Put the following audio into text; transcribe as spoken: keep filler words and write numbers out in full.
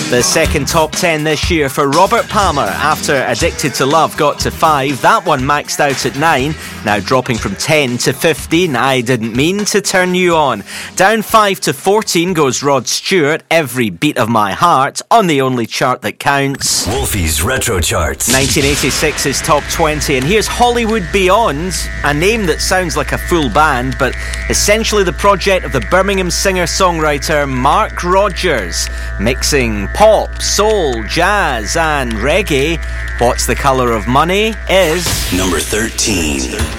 The second top ten this year for Robert Palmer after Addicted to Love got to five. That one maxed out at nine, now dropping from ten to fifteen. I Didn't Mean to Turn You On. Down five to fourteen goes Rod Stewart, Every Beat of My Heart, on the only chart that counts. Wolfie's Retro Charts. nineteen eighty-six's top twenty, and here's Hollywood Beyond, a name that sounds like a full band, but essentially the project of the Birmingham singer-songwriter Mark Rogers, mixing pop, soul, jazz and reggae. What's the Colour of Money is number thirteen.